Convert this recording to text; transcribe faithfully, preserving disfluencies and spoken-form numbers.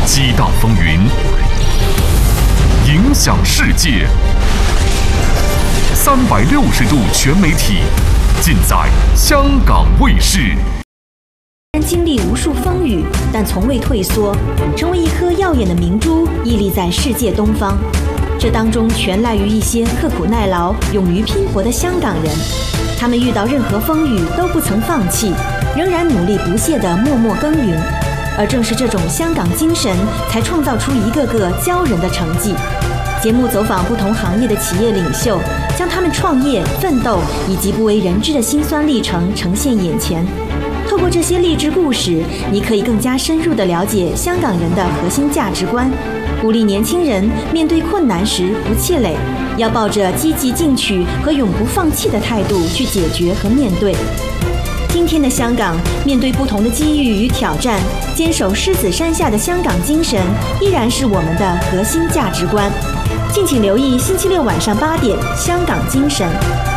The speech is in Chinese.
激荡风云，影响世界。三百六十度全媒体，尽在香港卫视。 经历无数风雨，但从未退缩，成为一颗耀眼的明珠，屹立在世界东方。这当中全赖于一些刻苦耐劳、勇于拼搏的香港人。他们遇到任何风雨都不曾放弃，仍然努力不懈地默默耕耘。而正是这种香港精神，才创造出一个个骄人的成绩。节目走访不同行业的企业领袖，将他们创业、奋斗以及不为人知的辛酸历程呈现眼前。透过这些励志故事，你可以更加深入地了解香港人的核心价值观，鼓励年轻人面对困难时不气馁，要抱着积极进取和永不放弃的态度去解决和面对。今天的香港，面对不同的机遇与挑战，坚守狮子山下的香港精神，依然是我们的核心价值观。敬请留意星期六晚上八点，《香港精神》。